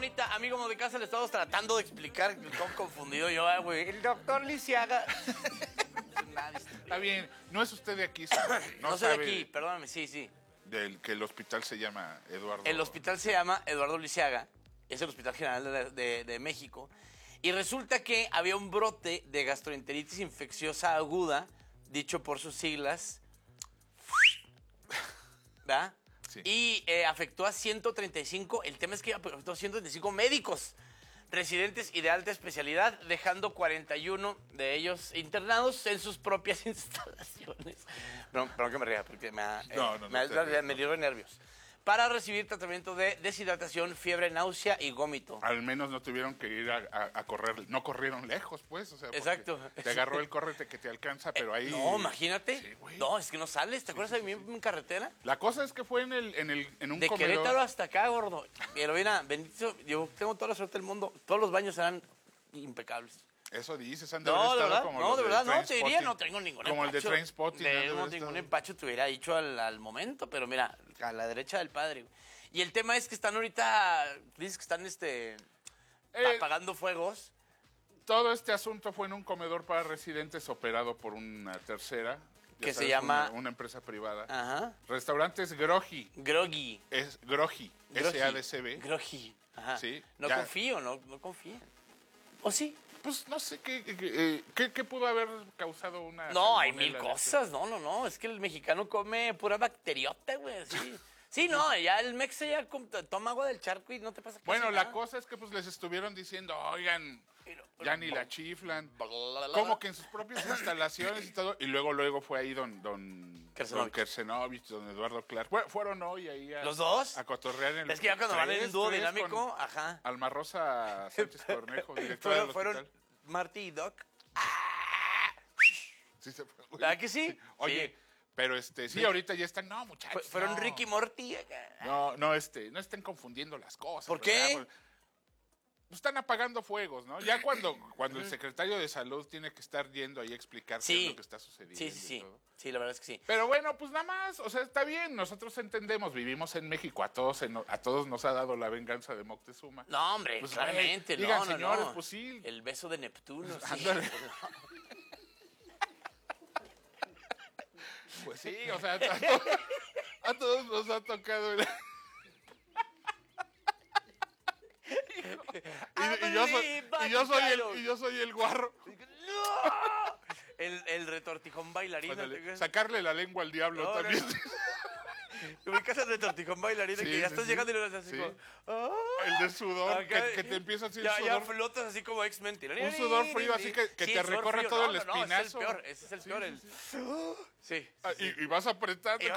bonita, amigo de casa, le estamos tratando de explicar cómo confundido yo, güey. El doctor Lisiaga. Está bien, no es usted de aquí, señor. No soy de aquí, perdóname, sí. Del que el hospital se llama Eduardo. El hospital se llama Eduardo Lisiaga, es el Hospital General de México. Y resulta que había un brote de gastroenteritis infecciosa aguda, dicho por sus siglas, ¿verdad? Sí. Y afectó a 135, el tema es que afectó a 135 médicos residentes y de alta especialidad, dejando 41 de ellos internados en sus propias instalaciones. Perdón que me ría, porque me dio nervios. Para recibir tratamiento de deshidratación, fiebre, náusea y gómito. Al menos no tuvieron que ir a correr, no corrieron lejos, pues. O sea, exacto. Te agarró el córrete que te alcanza, pero ahí... No, imagínate. Sí, no, es que no sales. ¿Te acuerdas de mí en carretera? La cosa es que fue en un de comedor. Querétaro hasta acá, gordo. Pero mira, bendito, yo tengo toda la suerte del mundo. Todos los baños eran impecables. Eso dices, han de verdad, como no, de verdad, no, te diría, Trainspotting. no tengo ningún como empacho. el de Trainspotting. No ningún empacho te hubiera dicho al momento, pero mira, a la derecha del padre. Y el tema es que están ahorita, dices que están apagando fuegos. Todo este asunto fue en un comedor para residentes operado por una tercera. Que se llama... Una empresa privada. Ajá. Restaurantes Groggy. Groggy. Es Groggy. S-A-D-C-B. Groggy. Ajá. Sí. No confío, no confíen. ¿O sí? Pues no sé qué pudo haber causado una... No, hay mil cosas. No. Es que el mexicano come pura bacteriota, güey. Sí. Sí, no, ya el mexe ya toma agua del charco y no te pasa casi Bueno, nada. la cosa es que pues les estuvieron diciendo, oigan, ya ni la chiflan. Como Como que en sus propias instalaciones y todo. Y luego fue ahí don Kersenovich, don Eduardo Clark. Fueron hoy ahí ¿Los dos? a cotorrear en Es que ya cuando van en dúo dinámico, ajá. Alma Rosa Sánchez Cornejo, directora del hospital. Fueron Marty y Doc. Sí, se fue. ¿Verdad que sí? Oye, sí. Pero sí, ahorita ya están, no, muchachos. Fueron no. Ricky Morty. No estén confundiendo las cosas. ¿Por qué? Pues están apagando fuegos, ¿no? Ya cuando el secretario de salud tiene que estar yendo ahí a explicar qué es lo que está sucediendo. Sí. Sí, la verdad es que sí. Pero bueno, pues nada más, o sea, está bien, nosotros entendemos, vivimos en México, a todos nos ha dado la venganza de Moctezuma. No, hombre, pues, claramente, digan, señores, pues sí. El beso de Neptuno, sí. Ándale. Pues sí, o sea, a todos nos ha tocado el... y yo soy el guarro. ¡No! El retortijón bailarín. Sacarle la lengua al diablo también. ¿Te ubicas el retortijón bailarín? Sí, que ya estás llegando y lo haces así como... El de sudor, que te empieza así el sudor. Ya flotas así como X-Men. Un sudor frío así que te recorre todo el espinazo. Ese es el peor. Sí. Y vas apretando.